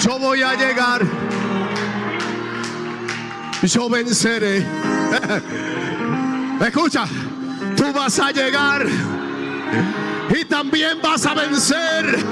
Yo voy a llegar. Yo venceré. Escucha, tú vas a llegar y también vas a vencer.